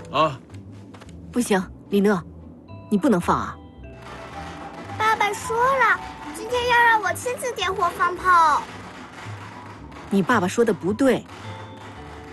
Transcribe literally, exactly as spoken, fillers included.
啊！ 不行，李讷，你不能放啊！ 爸爸说了，今天要让我亲自点火放炮。 你爸爸说的不对，